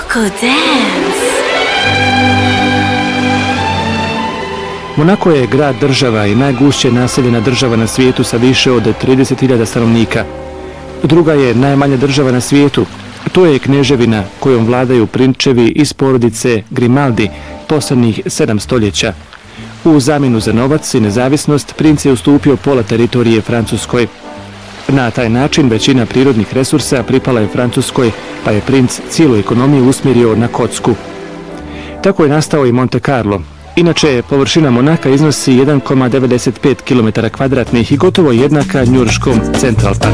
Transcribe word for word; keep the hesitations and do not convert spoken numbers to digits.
Monaco Dance. Monako je grad država i najgušće naseljena država na svijetu sa više od trideset hiljada stanovnika. Druga je najmanja država na svijetu. To je kneževina kojom vladaju prinčevi iz porodice Grimaldi posljednjih sedam stoljeća. U zamjenu za novac i nezavisnost princ je ustupio pola teritorije Francuskoj. Na taj način većina prirodnih resursa pripala je Francuskoj, pa je princ cijelu ekonomiju usmjerio na kocku. Tako je nastao i Monte Carlo. Inače, površina Monaka iznosi jedan zarez devedeset pet kilometara kvadratnih i gotovo jednaka njujorškom Central Parku.